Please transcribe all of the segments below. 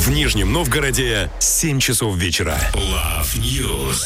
В Нижнем Новгороде 7 часов вечера. Love News.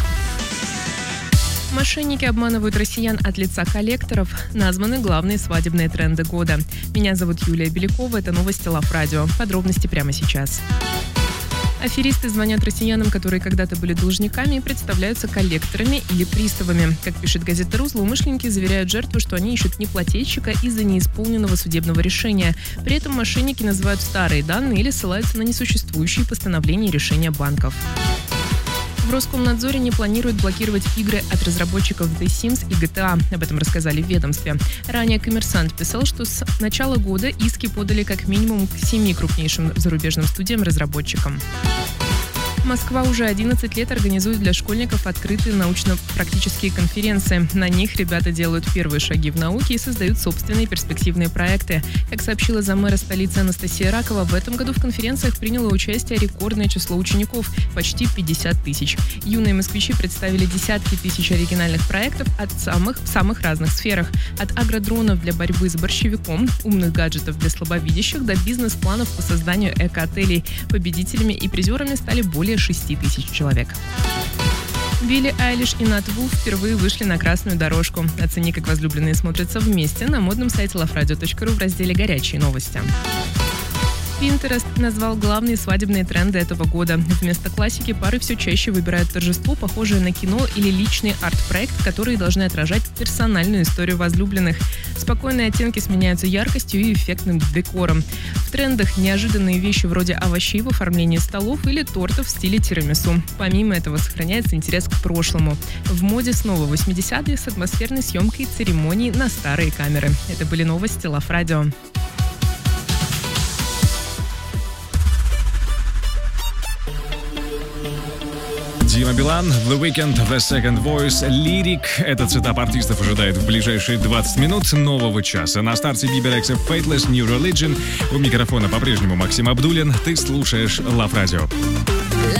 Мошенники обманывают россиян от лица коллекторов. Названы главные свадебные тренды года. Меня зовут Юлия Белякова. Это новости Love Radio. Подробности прямо сейчас. Аферисты звонят россиянам, которые когда-то были должниками, и представляются коллекторами или приставами. Как пишет газета «Ру», злоумышленники заверяют жертву, что они ищут неплательщика из-за неисполненного судебного решения. При этом мошенники называют старые данные или ссылаются на несуществующие постановления и решения банков. В Роскомнадзоре не планируют блокировать игры от разработчиков The Sims и GTA. Об этом рассказали в ведомстве. Ранее «Коммерсант» писал, что с начала года иски подали как минимум к 7 крупнейшим зарубежным студиям-разработчикам. Москва уже 11 лет организует для школьников открытые научно-практические конференции. На них ребята делают первые шаги в науке и создают собственные перспективные проекты. Как сообщила замэра столицы Анастасия Ракова, в этом году в конференциях приняло участие рекордное число учеников – почти 50 тысяч. Юные москвичи представили десятки тысяч оригинальных проектов от в самых разных сферах. От агродронов для борьбы с борщевиком, умных гаджетов для слабовидящих до бизнес-планов по созданию эко-отелей. Победителями и призерами стали более 6 тысяч человек. Билли Айлиш и Нат Ву впервые вышли на красную дорожку. Оцени, как возлюбленные смотрятся вместе на модном сайте loveradio.ru в разделе «Горячие новости». Pinterest назвал главные свадебные тренды этого года. Вместо классики пары все чаще выбирают торжество, похожее на кино или личный арт-проект, которые должны отражать персональную историю возлюбленных. Спокойные оттенки сменяются яркостью и эффектным декором. В трендах неожиданные вещи вроде овощей в оформлении столов или тортов в стиле тирамису. Помимо этого сохраняется интерес к прошлому. В моде снова 80-е с атмосферной съемкой церемоний на старые камеры. Это были новости Love Radio. Дима Билан, The Weeknd, The Second Voice, Lyric. Этот сетап артистов ожидает в ближайшие 20 минут нового часа. На старте Bieber X Fateless, New Religion. У микрофона по-прежнему Максим Абдуллин. Ты слушаешь Love Radio.